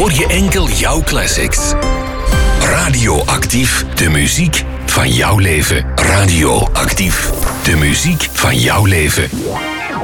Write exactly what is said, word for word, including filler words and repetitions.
hoor je enkel jouw classics. Radioactief, de muziek van jouw leven. Radioactief, de muziek van jouw leven.